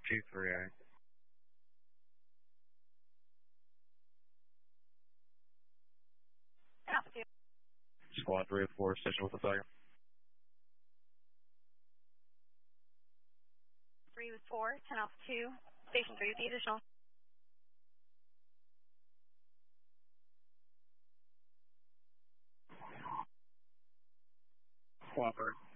23A. Altitude. Squad 3 of 4, station with the tiger. 3 with 4, 10 altitude. Station 3 with the additional. Squad 3.